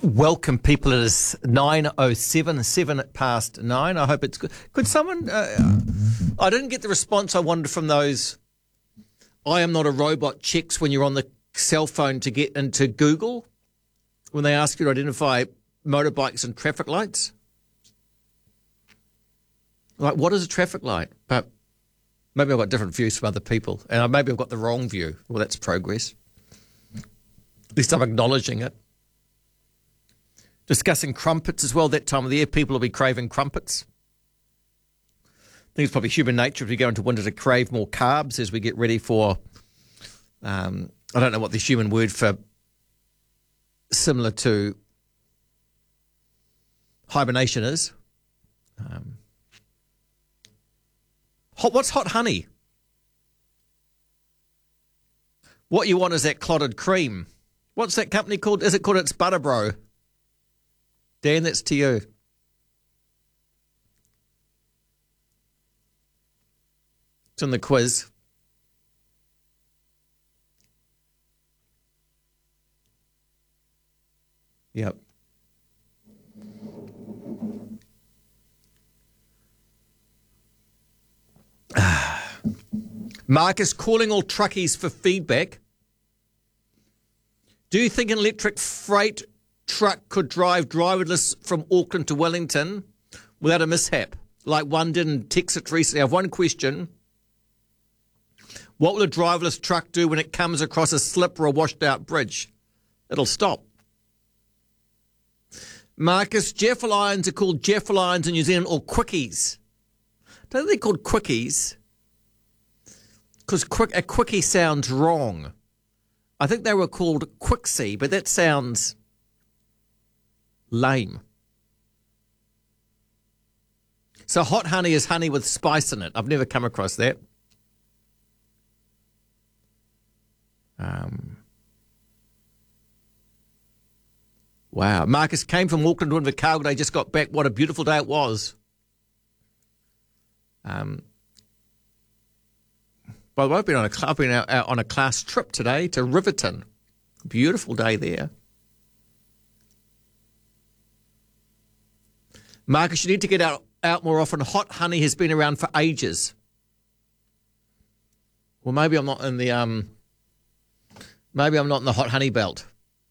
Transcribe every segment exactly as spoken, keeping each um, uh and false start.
Welcome, people. It is nine oh seven, seven past nine. I hope it's good. Could someone... Uh, I didn't get the response I wanted from those I am not a robot checks when you're on the cell phone to get into Google, when they ask you to identify motorbikes and traffic lights. Like, what is a traffic light? But maybe I've got different views from other people, and maybe I've got the wrong view. Well, that's progress. At least I'm acknowledging it. Discussing crumpets as well. That time of the year, people will be craving crumpets. I think it's probably human nature if we go into winter to crave more carbs as we get ready for, um, I don't know what the human word for similar to hibernation is. Um, hot, what's hot honey? What you want is that clotted cream. What's that company called? Is it called It's Butter Bro? Dan, that's to you. It's in the quiz. Yep. Marcus calling all truckies for feedback. Do you think an electric freight truck could drive driverless from Auckland to Wellington without a mishap, like one did in Texas recently? I have one question. What will a driverless truck do when it comes across a slip or a washed-out bridge? It'll stop. Marcus, Jeffel irons are called Jeffel irons in New Zealand, or quickies. Don't they called quickies? Because quick, a quickie sounds wrong. I think they were called Quixie, but that sounds lame. So hot honey is honey with spice in it. I've never come across that. Um, wow. Marcus came from Auckland to Invercargill. They just got back. What a beautiful day it was. Um, by the way, I've been on a, I've been out, out on a class trip today to Riverton. Beautiful day there. Marcus, you need to get out, out more often. Hot honey has been around for ages. Well, maybe I'm not in the um. Maybe I'm not in the hot honey belt.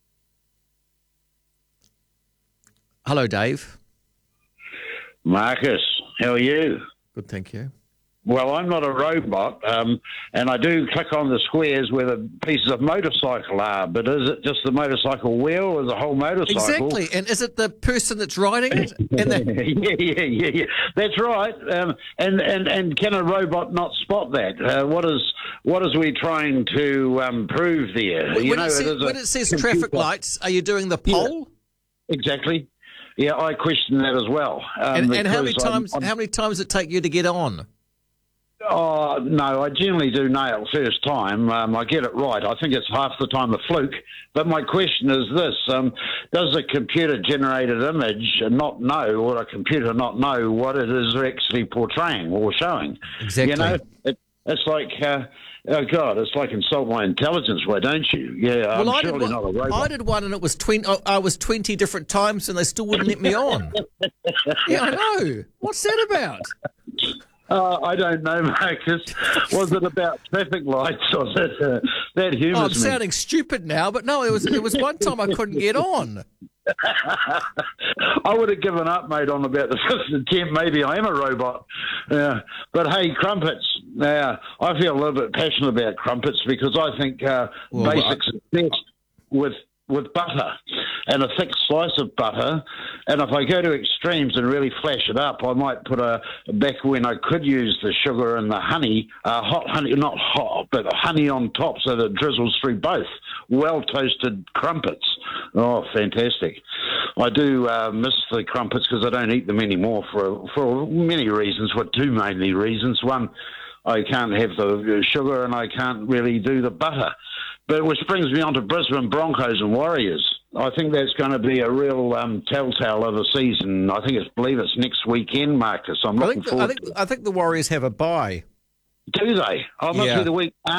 Hello, Dave. Marcus, how are you? Good, thank you. Well, I'm not a robot, um, and I do click on the squares where the pieces of motorcycle are, but is it just the motorcycle wheel or the whole motorcycle? Exactly, and is it the person that's riding it? And the... yeah, yeah, yeah, yeah. That's right. Um, and, and, and can a robot not spot that? Uh, what is what is we trying to um, prove there? When, you when, know, it, says, it when it says traffic lights, are you doing the poll? Yeah, exactly. Yeah, I question that as well. Um, and and how many times? I'm, I'm, how many times does it take you to get on? Oh, no, I generally do nail first time. Um, I get it right. I think it's half the time a fluke. But my question is this. Um, does a computer-generated image not know, or a computer not know what it is actually portraying or showing? Exactly. You know, it, it's like... Uh, Oh, God, it's like insult my intelligence, why don't you? Yeah, well, I'm I surely did, not a robot. I did one and it was twenty, I was twenty different times and they still wouldn't let me on. Yeah, I know. What's that about? Uh, I don't know, Marcus. Was it about traffic lights or that, uh, that humors oh, I'm me? sounding stupid now, but no, it was, it was one time I couldn't get on. I would have given up, mate, on about the fifth attempt. Maybe I am a robot. Yeah. But, hey, crumpets. Now, I feel a little bit passionate about crumpets because I think uh, well, basics are best with with butter and a thick slice of butter. And if I go to extremes and really flash it up, I might put a, back when I could use the sugar and the honey, uh, hot honey, not hot, but honey on top so that it drizzles through both. Well-toasted crumpets. Oh, fantastic. I do uh, miss the crumpets because I don't eat them anymore for, for many reasons, for two mainly reasons. One, I can't have the sugar and I can't really do the butter. But which brings me on to Brisbane Broncos and Warriors. I think that's going to be a real um, telltale of the season. I think it's believe it's next weekend, Marcus. I'm I looking think, forward I think, to it. I think the Warriors have a bye. Do they? Oh, it must Yeah. be the week